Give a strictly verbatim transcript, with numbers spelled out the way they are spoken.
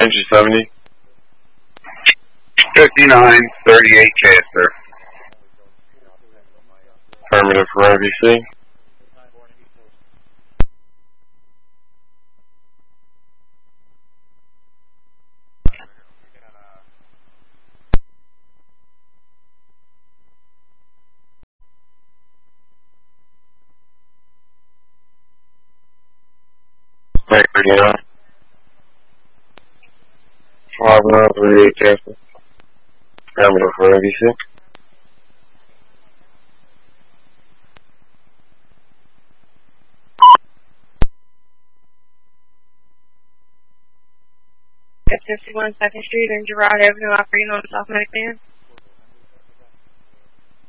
Entry seventy. fifty-nine thirty-eight Casper. Affirmative for R V C. Right, radio. five nine thirty-eight Casper. Affirmative for R V C. At fifty-one second Street and Girard Avenue operating on the South Medic Band.